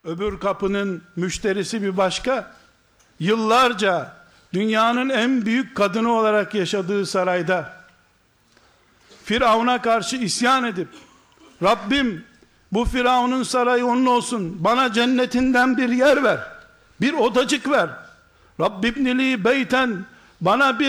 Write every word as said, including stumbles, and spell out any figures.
Öbür kapının müşterisi bir başka. Yıllarca dünyanın en büyük kadını olarak yaşadığı sarayda Firavun'a karşı isyan edip, Rabbim bu Firavun'un sarayı onun olsun, bana cennetinden bir yer ver, bir odacık ver. Rabbibnili beyten, bana bir